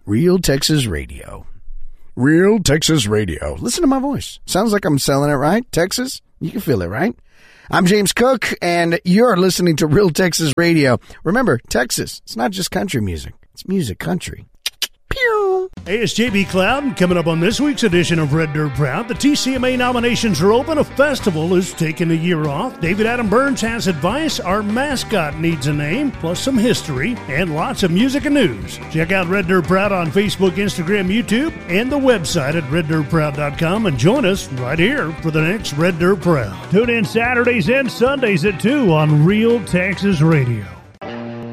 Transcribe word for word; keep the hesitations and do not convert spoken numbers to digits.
Real Texas Radio. Real Texas Radio. Listen to my voice. Sounds like I'm selling it, right? Texas? You can feel it, right? I'm James Cook, and you're listening to Real Texas Radio. Remember, Texas, it's not just country music. It's music country. Pew! Hey, it's J B Cloud. Coming up on this week's edition of Red Dirt Proud, the T C M A nominations are open. A festival is taking a year off. David Adam Burns has advice. Our mascot needs a name, plus some history, and lots of music and news. Check out Red Dirt Proud on Facebook, Instagram, YouTube, and the website at red dirt proud dot com, and join us right here for the next Red Dirt Proud. Tune in Saturdays and Sundays at two on Real Texas Radio.